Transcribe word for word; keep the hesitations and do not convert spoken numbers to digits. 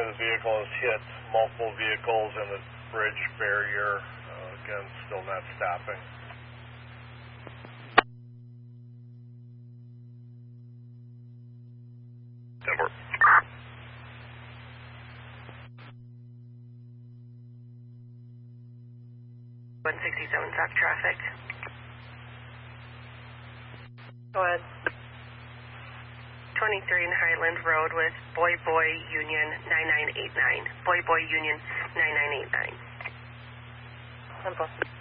his vehicle has hit multiple vehicles in the bridge barrier. Uh, again, still not stopping. Denver. one sixty-seven stop traffic. Go ahead. twenty-three in Highland Road with Boy Boy Union nine nine eight nine. Boy Boy Union nine nine eight nine. Simple.